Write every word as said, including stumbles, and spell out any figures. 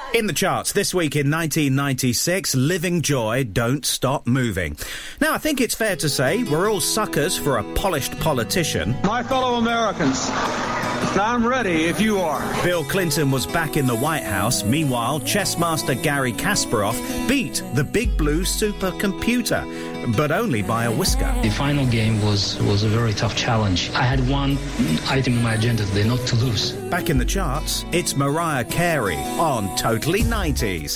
In the charts this week in nineteen ninety-six, Living Joy, Don't Stop Moving. Now, I think it's fair to say we're all suckers for a polished politician. My fellow Americans, I'm ready if you are. Bill Clinton was back in the White House. Meanwhile, chess master Garry Kasparov beat the Big Blue supercomputer, but only by a whisker. The final game was, was a very tough challenge. I had one item on my agenda today, not to lose. Back in the charts, it's Mariah Carey on Totally nineties.